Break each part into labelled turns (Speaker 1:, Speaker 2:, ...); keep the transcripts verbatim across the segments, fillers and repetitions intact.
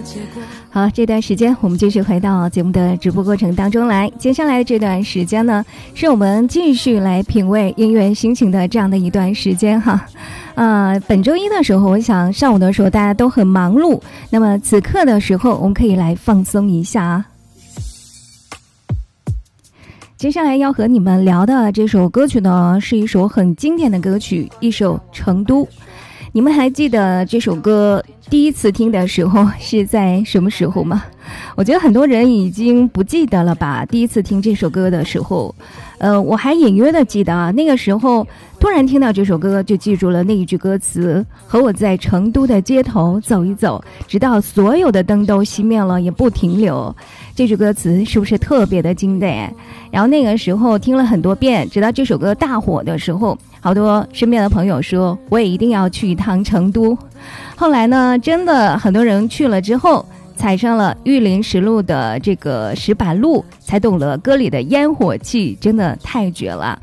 Speaker 1: 好，这段时间我们继续回到节目的直播过程当中来。接下来的这段时间呢，是我们继续来品味音乐心情的这样的一段时间哈。呃，本周一的时候，我想上午的时候大家都很忙碌，那么此刻的时候，我们可以来放松一下啊。接下来要和你们聊的这首歌曲呢，是一首很经典的歌曲，一首《成都》。你们还记得这首歌第一次听的时候是在什么时候吗？我觉得很多人已经不记得了吧，第一次听这首歌的时候，呃，我还隐约的记得啊，那个时候突然听到这首歌就记住了那一句歌词，和我在成都的街头走一走，直到所有的灯都熄灭了也不停留。这句歌词是不是特别的经典？然后那个时候听了很多遍，直到这首歌大火的时候，好多身边的朋友说我也一定要去一趟成都。后来呢，真的很多人去了之后，踩上了玉林石路的这个石板路，才懂了歌里的烟火气真的太绝了。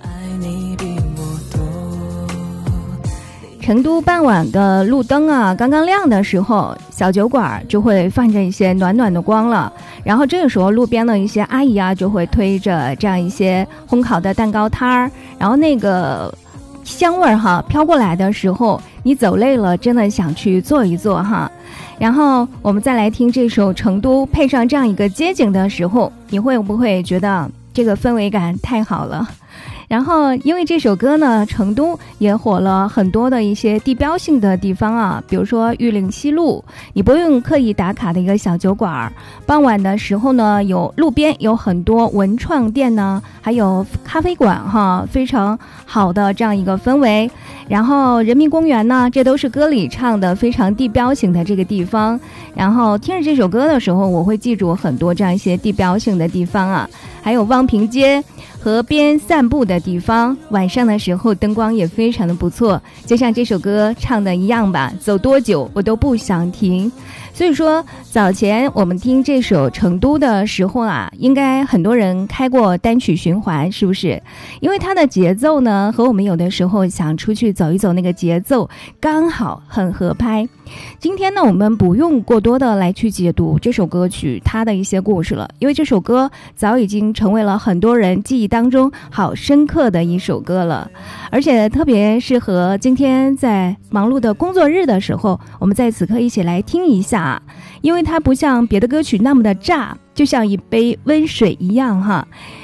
Speaker 1: 成都傍晚的路灯啊刚刚亮的时候，小酒馆就会放着一些暖暖的光了，然后这个时候路边的一些阿姨啊就会推着这样一些烘烤的蛋糕摊儿，然后那个香味儿哈飘过来的时候，你走累了真的想去坐一坐哈。然后我们再来听这首《成都》，配上这样一个街景的时候，你会不会觉得这个氛围感太好了？然后因为这首歌呢，成都也火了很多的一些地标性的地方啊，比如说玉林西路，你不用刻意打卡的一个小酒馆，傍晚的时候呢，有路边有很多文创店呢，还有咖啡馆哈，非常好的这样一个氛围。然后人民公园呢，这都是歌里唱的非常地标性的这个地方。然后听着这首歌的时候，我会记住很多这样一些地标性的地方啊，还有望平街河边散步的地方，晚上的时候灯光也非常的不错，就像这首歌唱的一样吧，走多久我都不想停。所以说早前我们听这首成都的时候啊，应该很多人开过单曲循环，是不是？因为它的节奏呢和我们有的时候想出去走一走那个节奏刚好很合拍。今天呢我们不用过多的来去解读这首歌曲它的一些故事了，因为这首歌早已经成为了很多人记忆当中好深刻的一首歌了，而且特别适合今天在忙碌的工作日的时候，我们在此刻一起来听一下，因为它不像别的歌曲那么的炸，就像一杯温水一样哈。